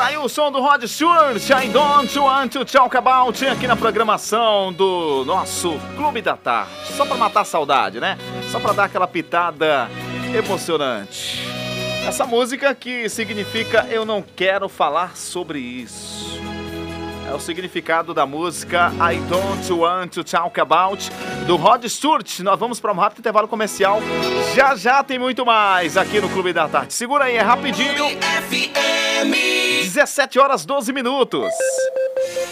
Tá aí o som do Rod Stewart, I Don't Want to Talk About, aqui na programação do nosso Clube da Tarde. Só pra matar a saudade, né? Só pra dar aquela pitada emocionante. Essa música que significa Eu Não Quero Falar Sobre Isso. É o significado da música I Don't Want to Talk About, do Rod Stewart. Nós vamos para um rápido intervalo comercial. Já já tem muito mais aqui no Clube da Tarde. Segura aí, é rapidinho. 17 horas 12 minutos.